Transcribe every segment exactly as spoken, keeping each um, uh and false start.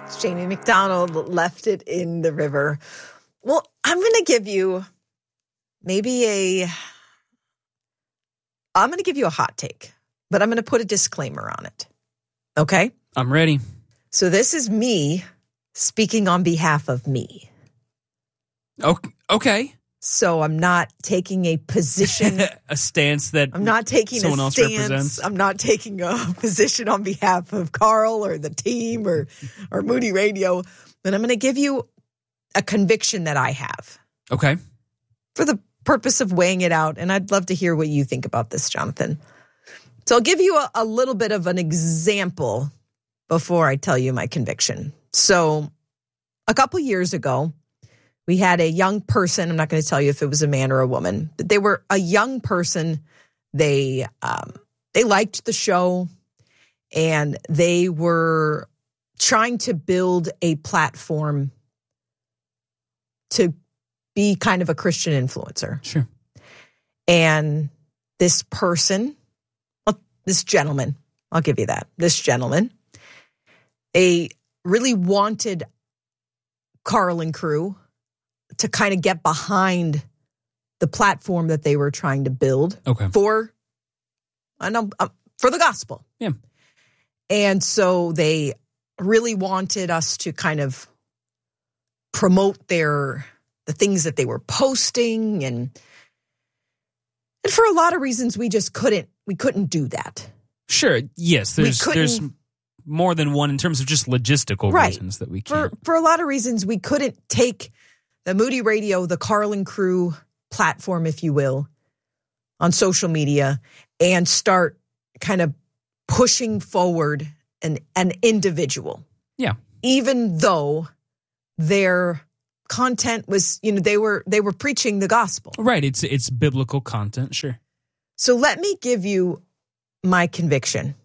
Jamie McDonald left it in the river. Well, I'm going to give you maybe a, I'm going to give you a hot take, but I'm going to put a disclaimer on it. Okay? I'm ready. So this is me speaking on behalf of me. Okay. So I'm not taking a position. A stance that I'm not taking someone a else stance. represents. I'm not taking a position on behalf of Carl or the team or, or Moody Radio. But I'm going to give you a conviction that I have. Okay. For the purpose of weighing it out. And I'd love to hear what you think about this, Jonathan. So I'll give you a, a little bit of an example before I tell you my conviction. So a couple years ago, we had a young person. I'm not going to tell you if it was a man or a woman, but they were a young person. They um, they liked the show, and they were trying to build a platform to be kind of a Christian influencer. Sure. And this person, well, this gentleman, I'll give you that. This gentleman, they really wanted Carl and crew to kind of get behind the platform that they were trying to build okay. for, I know, uh, for the gospel. Yeah. And so they really wanted us to kind of promote their the things that they were posting, and and for a lot of reasons we just couldn't we couldn't do that. Sure. Yes. There's there's more than one in terms of just logistical right. reasons that we can't. For for a lot of reasons we couldn't take the Moody Radio, the Carl and Crew platform, if you will, on social media and start kind of pushing forward an, an individual. Yeah. Even though their content was, you know, they were they were preaching the gospel. Right. It's it's biblical content, sure. So let me give you my conviction.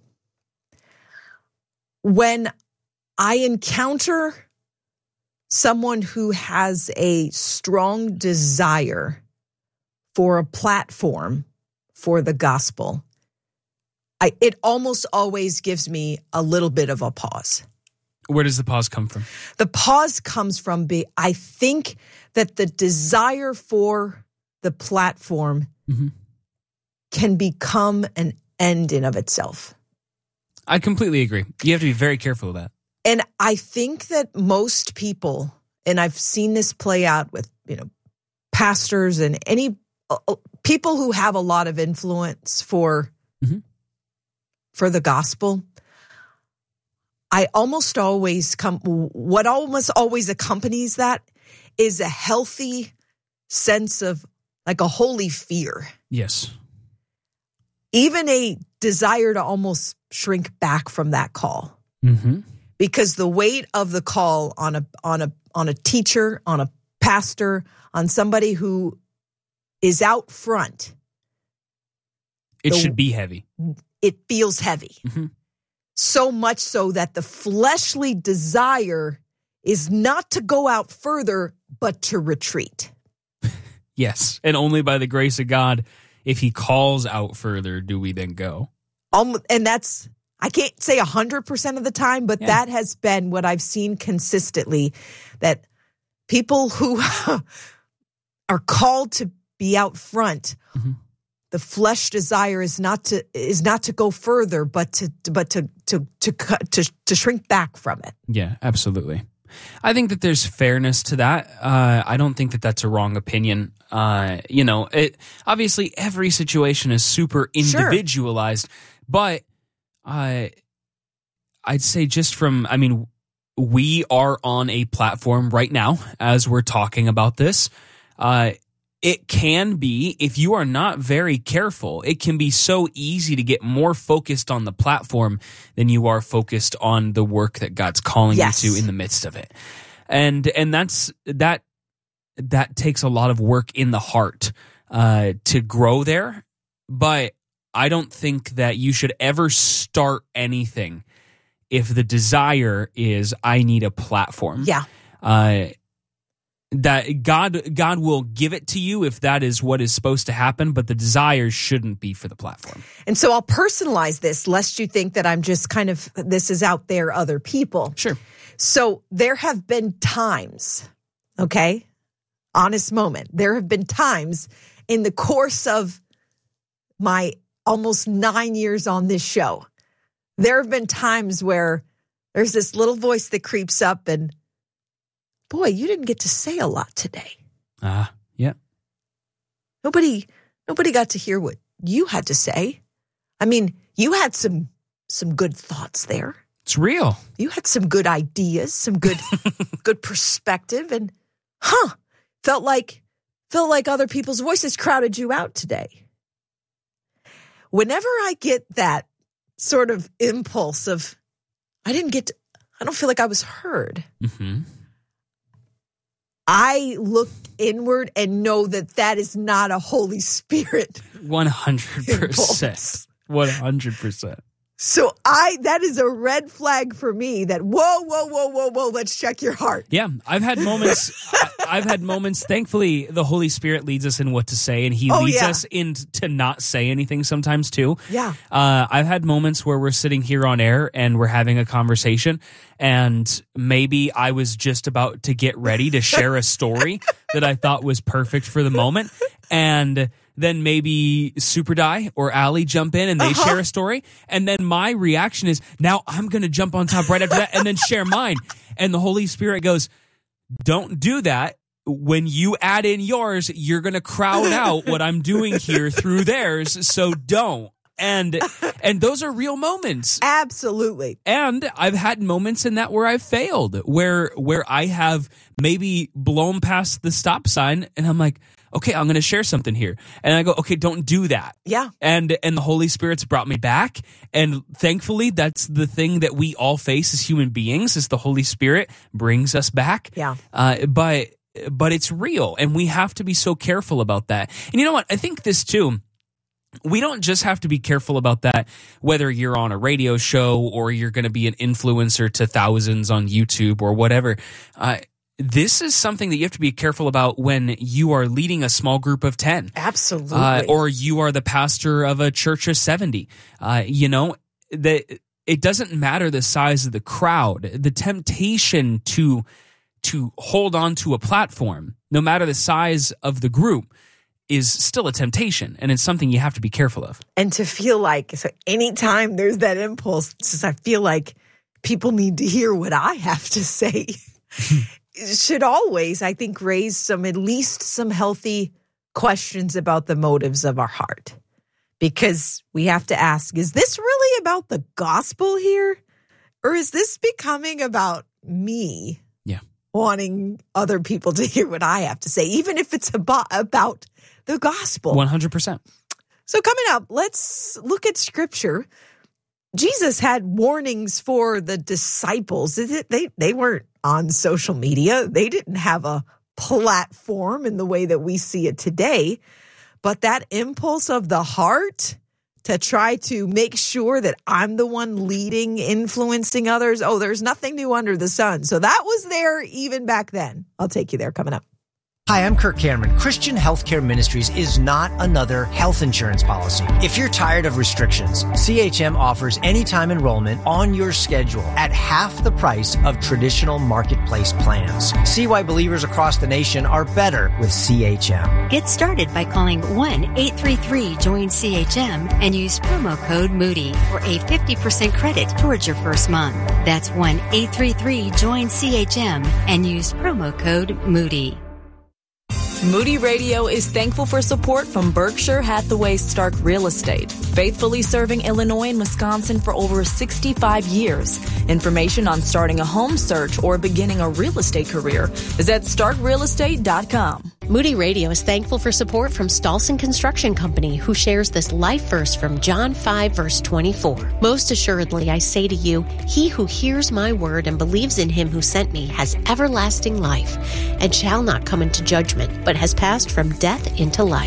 When I encounter someone who has a strong desire for a platform for the gospel, I, it almost always gives me a little bit of a pause. Where does the pause come from? The pause comes from, be, I think that the desire for the platform mm-hmm. can become an end in of itself. I completely agree. You have to be very careful of that. And I think that most people, and I've seen this play out with, you know, pastors and any uh, people who have a lot of influence for, mm-hmm. for the gospel, I almost always come, what almost always accompanies that is a healthy sense of like a holy fear. Yes. Even a desire to almost shrink back from that call. Mm-hmm. Because the weight of the call on a on a on a teacher, on a pastor, on somebody who is out front, it the, should be heavy. It feels heavy. Mm-hmm. So much so that the fleshly desire is not to go out further, but to retreat. Yes, and only by the grace of God, if he calls out further, do we then go. Um, and that's, I can't say one hundred percent of the time, but yeah. that has been what I've seen consistently, that people who are called to be out front, mm-hmm. the flesh desire is not to is not to go further, but to but to to to to to shrink back from it. Yeah, absolutely. I think that there's fairness to that. Uh, I don't think that that's a wrong opinion. Uh, you know, it obviously every situation is super individualized, sure. but uh, I'd say just from, I mean, we are on a platform right now as we're talking about this. Uh, It can be, if you are not very careful, it can be so easy to get more focused on the platform than you are focused on the work that God's calling yes. you to in the midst of it. And and that's that that takes a lot of work in the heart uh, to grow there. But I don't think that you should ever start anything if the desire is, I need a platform. Yeah. Uh that God God will give it to you if that is what is supposed to happen, but the desire shouldn't be for the platform. And so I'll personalize this, lest you think that I'm just kind of, this is out there, other people. Sure. So there have been times, okay, honest moment, there have been times in the course of my almost nine years on this show, there have been times where there's this little voice that creeps up and, boy, you didn't get to say a lot today. Ah, uh, yeah. Nobody, nobody got to hear what you had to say. I mean, you had some, some good thoughts there. It's real. You had some good ideas, some good, good perspective, and huh, felt like, felt like other people's voices crowded you out today. Whenever I get that sort of impulse of, I didn't get to, I don't feel like I was heard. Mm-hmm. I look inward and know that that is not a Holy Spirit. one hundred percent. one hundred percent. So I, that is a red flag for me that, whoa, whoa, whoa, whoa, whoa, let's check your heart. Yeah, I've had moments, I, I've had moments, thankfully, the Holy Spirit leads us in what to say, and he oh, leads yeah. us in to not say anything sometimes too. Yeah. Uh, I've had moments where we're sitting here on air and we're having a conversation, and maybe I was just about to get ready to share a story that I thought was perfect for the moment, and then maybe Super Die or Allie jump in and they uh-huh. share a story. And then my reaction is, now I'm going to jump on top right after that and then share mine. And the Holy Spirit goes, don't do that. When you add in yours, you're going to crowd out what I'm doing here through theirs. So don't. And and those are real moments. Absolutely. And I've had moments in that where I've failed, where where I have maybe blown past the stop sign and I'm like, okay, I'm going to share something here. And I go, okay, don't do that. Yeah. And and the Holy Spirit's brought me back. And thankfully, that's the thing that we all face as human beings, is the Holy Spirit brings us back. Yeah. Uh, but but it's real, and we have to be so careful about that. And you know what? I think this too, we don't just have to be careful about that, whether you're on a radio show or you're going to be an influencer to thousands on YouTube or whatever. Uh, this is something that you have to be careful about when you are leading a small group of ten. Absolutely. Uh, or you are the pastor of a church of seventy. Uh, you know, the, it doesn't matter the size of the crowd. The temptation to to hold on to a platform, no matter the size of the group, is still a temptation, and it's something you have to be careful of. And to feel like, so anytime there's that impulse, it's just, I feel like people need to hear what I have to say. It should always, I think, raise some, at least some healthy questions about the motives of our heart. Because we have to ask, is this really about the gospel here? Or is this becoming about me yeah. wanting other people to hear what I have to say, even if it's about, about the gospel? one hundred percent. So coming up, let's look at scripture. Jesus had warnings for the disciples. They, they weren't on social media. They didn't have a platform in the way that we see it today. But that impulse of the heart to try to make sure that I'm the one leading, influencing others, oh, there's nothing new under the sun. So that was there even back then. I'll take you there coming up. Hi, I'm Kirk Cameron. Christian Healthcare Ministries is not another health insurance policy. If you're tired of restrictions, C H M offers anytime enrollment on your schedule at half the price of traditional marketplace plans. See why believers across the nation are better with C H M. Get started by calling one eight three three join C H M and use promo code Moody for a fifty percent credit towards your first month. That's one eight three three join C H M and use promo code Moody. Moody Radio is thankful for support from Berkshire Hathaway Stark Real Estate, faithfully serving Illinois and Wisconsin for over sixty-five years. Information on starting a home search or beginning a real estate career is at stark real estate dot com. Moody Radio is thankful for support from Stolson Construction Company, who shares this life verse from John five, verse twenty-four. Most assuredly, I say to you, he who hears my word and believes in him who sent me has everlasting life, and shall not come into judgment, but has passed from death into life.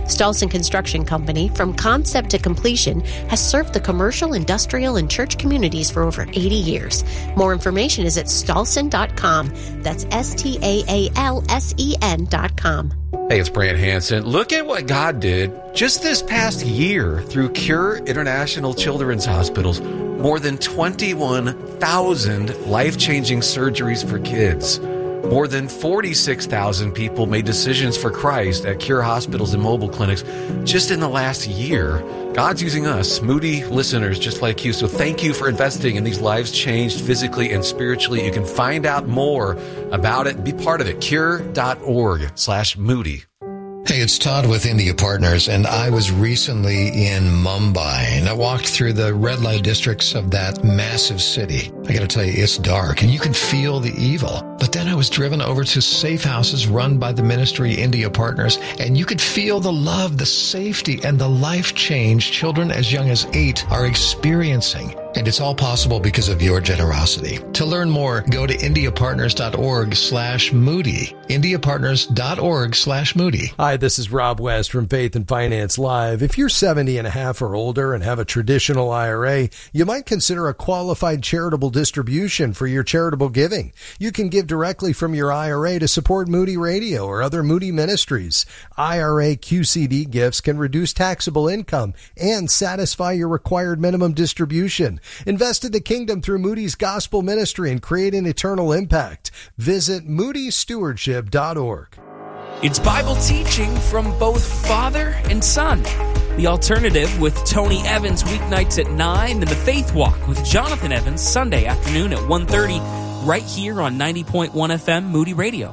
Stolson Construction Company, from concept to completion, has served the commercial, industrial, and church communities for over eighty years. More information is at stolson dot com. That's S T A A L S E N dot com. Hey, it's Brant Hansen. Look at what God did just this past year through Cure International Children's Hospitals. More than twenty-one thousand life-changing surgeries for kids. More than forty-six thousand people made decisions for Christ at Cure hospitals and mobile clinics just in the last year. God's using us, Moody listeners just like you. So thank you for investing in these lives changed physically and spiritually. You can find out more about it. Be part of it. Cure.org slash Moody. Hey, it's Todd with India Partners, and I was recently in Mumbai, and I walked through the red light districts of that massive city. I gotta tell you, it's dark, and you can feel the evil. But then I was driven over to safe houses run by the ministry India Partners, and you could feel the love, the safety, and the life change children as young as eight are experiencing. And it's all possible because of your generosity. To learn more, go to indiapartners.org slash Moody. indiapartners.org slash Moody. Hi, this is Rob West from Faith and Finance Live. If you're seventy and a half or older and have a traditional I R A, you might consider a qualified charitable distribution for your charitable giving. You can give directly from your I R A to support Moody Radio or other Moody ministries. I R A Q C D gifts can reduce taxable income and satisfy your required minimum distribution. Invest in the kingdom through Moody's Gospel Ministry and create an eternal impact. Visit moody stewardship dot org. It's Bible teaching from both Father and Son. The Alternative with Tony Evans weeknights at nine, and The Faith Walk with Jonathan Evans Sunday afternoon at one thirty, right here on ninety point one F M Moody Radio.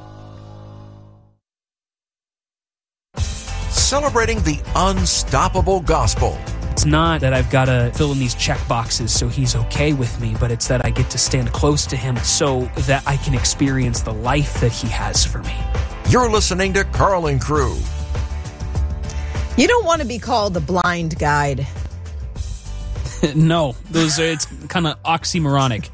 Celebrating the unstoppable gospel. It's not that I've got to fill in these check boxes so he's okay with me, but it's that I get to stand close to him so that I can experience the life that he has for me. You're listening to Carl Crew. You don't want to be called a blind guide. No, those are, it's kind of oxymoronic.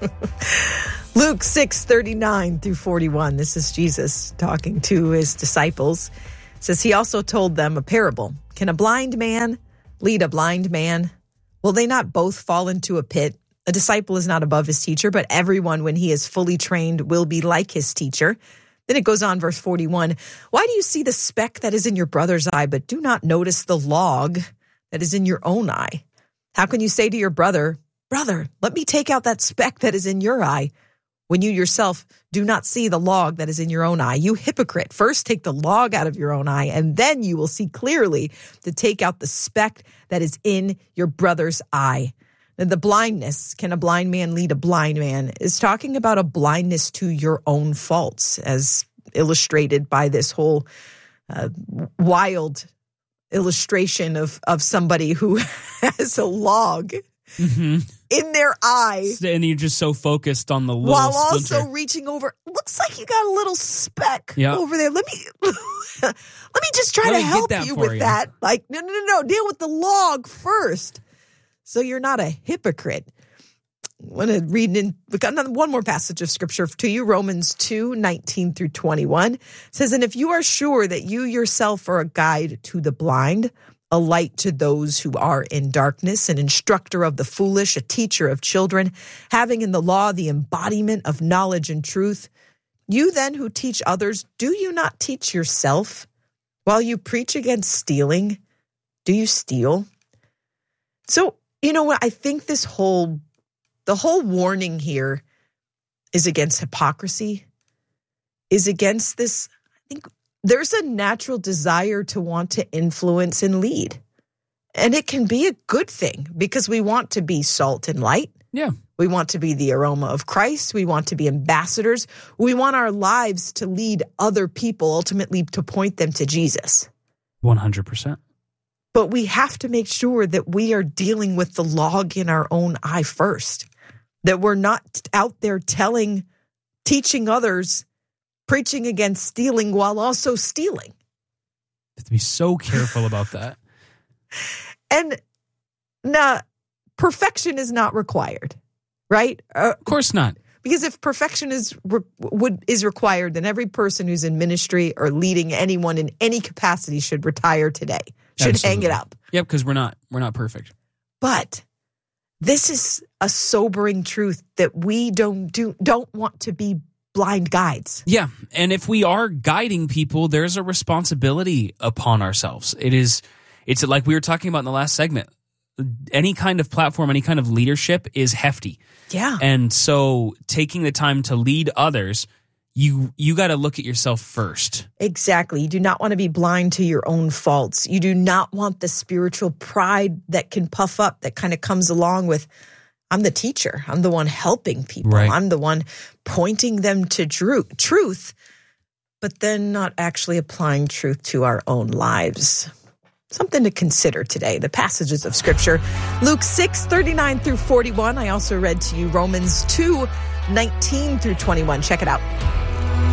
Luke six thirty-nine through forty-one. This is Jesus talking to his disciples. It says, he also told them a parable. Can a blind man lead a blind man? Will they not both fall into a pit? A disciple is not above his teacher, but everyone, when he is fully trained, will be like his teacher. Then it goes on, verse forty-one. Why do you see the speck that is in your brother's eye, but do not notice the log that is in your own eye? How can you say to your brother, brother, let me take out that speck that is in your eye, when you yourself do not see the log that is in your own eye? You hypocrite, first take the log out of your own eye, and then you will see clearly to take out the speck that is in your brother's eye. And the blindness, can a blind man lead a blind man, is talking about a blindness to your own faults, as illustrated by this whole uh, wild illustration of, of somebody who has a log mm-hmm. in their eye. And you're just so focused on the little while splinter. Also reaching over. Looks like you got a little speck yep. over there. Let me let me just try Let to help you with you. that. Like, no, no, no, no. Deal with the log first, so you're not a hypocrite. I want to read in. We got another one more passage of scripture to you. Romans two nineteen through twenty-one says, "And if you are sure that you yourself are a guide to the blind, a light to those who are in darkness, an instructor of the foolish, a teacher of children, having in the law the embodiment of knowledge and truth, you then who teach others, do you not teach yourself? While you preach against stealing, do you steal?" So, you know what? I think this whole, the whole warning here is against hypocrisy, is against this, I think, there's a natural desire to want to influence and lead. And it can be a good thing because we want to be salt and light. Yeah. We want to be the aroma of Christ. We want to be ambassadors. We want our lives to lead other people, ultimately to point them to Jesus. one hundred percent. But we have to make sure that we are dealing with the log in our own eye first, that we're not out there telling, teaching others, preaching against stealing while also stealing. You have to be so careful about that. And now, perfection is not required, right? Uh, of course not. Because if perfection is re- would is required, then every person who's in ministry or leading anyone in any capacity should retire today. Should Absolutely. hang it up. Yep, because we're not we're not perfect. But this is a sobering truth that we don't do don't want to be blind guides. Yeah, and if we are guiding people, there's a responsibility upon ourselves. It is it's like we were talking about in the last segment. Any kind of platform, any kind of leadership is hefty. Yeah. And so taking the time to lead others, you you got to look at yourself first. Exactly. You do not want to be blind to your own faults. You do not want the spiritual pride that can puff up, that kind of comes along with, I'm the teacher. I'm the one helping people. Right. I'm the one pointing them to dru- truth, but then not actually applying truth to our own lives. Something to consider today, the passages of Scripture. Luke six, thirty-nine through forty-one. I also read to you Romans two, nineteen through twenty-one. Check it out.